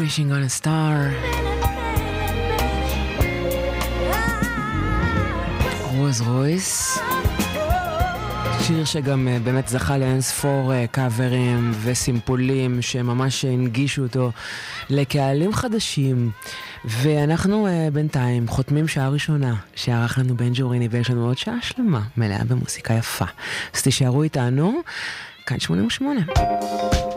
Wishing on a Star. רוז רויס. שיר שגם באמת זכה לאינספור קאברים וסימפולים שממש הנגישו אותו לקהלים חדשים. ואנחנו בינתיים חותמים שעה ראשונה שערך לנו בן ג'וריני, ויש לנו עוד שעה שלמה מלאה במוסיקה יפה. אז תישארו איתנו, כאן 88.